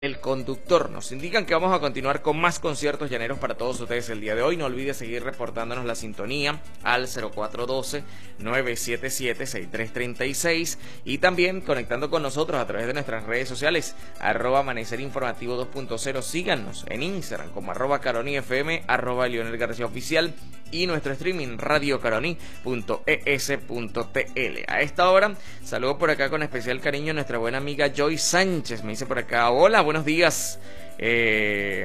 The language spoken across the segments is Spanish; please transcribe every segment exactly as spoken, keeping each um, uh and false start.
El conductor. Nos indican que vamos a continuar con más conciertos llaneros para todos ustedes el día de hoy. No olvide seguir reportándonos la sintonía al cero cuatro uno dos, nueve siete siete, seis tres tres seis y también conectando con nosotros a través de nuestras redes sociales, arroba amanecer informativo dos punto cero. Síganos en Instagram como arroba caronifm, arroba Lionel García Oficial y nuestro streaming radiocaroni punto e s punto t l. A esta hora, saludo por acá con especial cariño a nuestra buena amiga Joy Sánchez. Me dice por acá, hola, buenos días. Eh,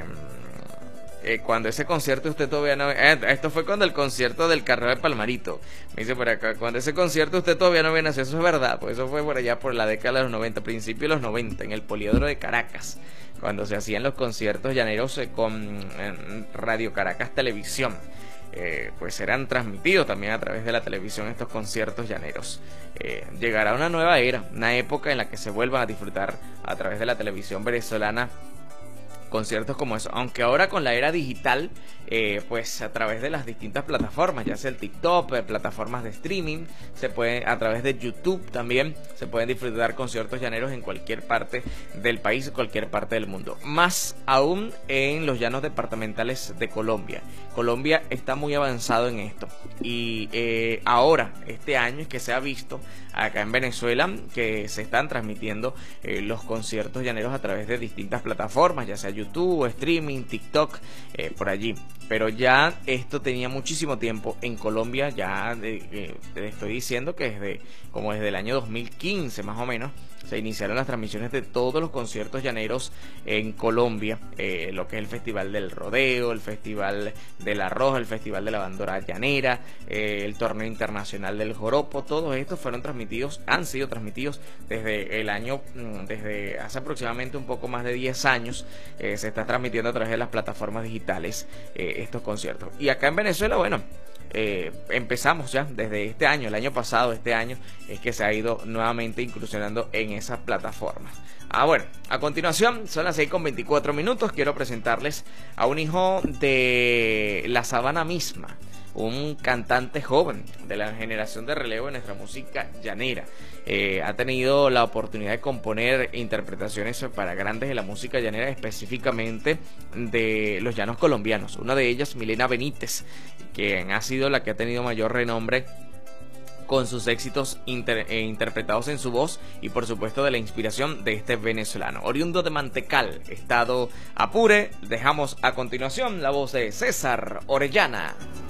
eh, cuando ese concierto usted todavía no... Eh, esto fue cuando el concierto del Carrero de Palmarito. Me dice por acá, cuando ese concierto usted todavía no había nacido. Eso es verdad, pues eso fue por allá por la década de los noventa, principio de los noventa, en el Poliedro de Caracas, cuando se hacían los conciertos llaneros eh, con eh, Radio Caracas Televisión. Eh, pues serán transmitidos también a través de la televisión estos conciertos llaneros. Eh, llegará una nueva era, una época en la que se vuelvan a disfrutar a través de la televisión venezolana conciertos como eso, aunque ahora con la era digital, eh, pues a través de las distintas plataformas, ya sea el TikTok, eh, plataformas de streaming, se puede, a través de YouTube también, se pueden disfrutar conciertos llaneros en cualquier parte del país, cualquier parte del mundo, más aún en los llanos departamentales de Colombia. Colombia está muy avanzado en esto y eh, ahora, este año es que se ha visto acá en Venezuela que se están transmitiendo eh, los conciertos llaneros a través de distintas plataformas, ya sea YouTube, streaming, TikTok, eh, por allí. Pero ya esto tenía muchísimo tiempo en Colombia, ya de, eh, te estoy diciendo que desde como desde el año dos mil quince más o menos se iniciaron las transmisiones de todos los conciertos llaneros en Colombia, eh, lo que es el Festival del Rodeo, el Festival del Arroz, el Festival de la Bandera Llanera, eh, el Torneo Internacional del Joropo. Todos estos fueron transmitidos, han sido transmitidos desde el año, desde hace aproximadamente un poco más de diez años, eh, se está transmitiendo a través de las plataformas digitales eh, estos conciertos. Y acá en Venezuela, bueno, Eh, empezamos ya desde este año, el año pasado, este año es que se ha ido nuevamente incursionando en esas plataformas. Ah, bueno, a continuación son las seis con veinticuatro minutos. Quiero presentarles a un hijo de la Sabana misma, un cantante joven de la generación de relevo de nuestra música llanera. Eh, ha tenido la oportunidad de componer interpretaciones para grandes de la música llanera, específicamente de los llanos colombianos. Una de ellas, Milena Benítez, quien ha sido la que ha tenido mayor renombre con sus éxitos inter, eh, interpretados en su voz y por supuesto de la inspiración de este venezolano. Oriundo de Mantecal, estado Apure, dejamos a continuación la voz de César Orellana.